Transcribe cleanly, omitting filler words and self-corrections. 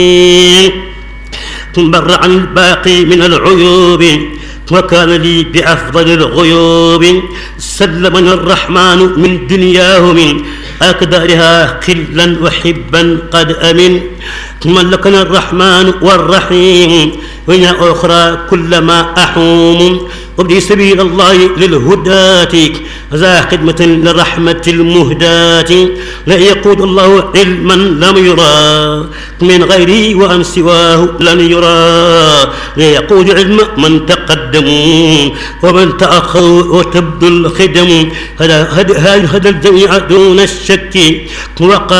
بر عن الباقي من العيوب وكان لي بأفضل الغيوب. سلمني الرحمن من دنياه من أقدارها قلا وحبا قد أمن. ملكنا الرحمن والرحيم وإن أخرى كلما أحوم. وابدي سبيل الله للهداة ذا خدمة للرحمة المهداة. لا يقود الله علما لم يرى من غيري وأن سواه لن يرى. لا يقود علم من تقدموا ومن تأخروا وتبدو الخدم. هذا الجميع دون الشك.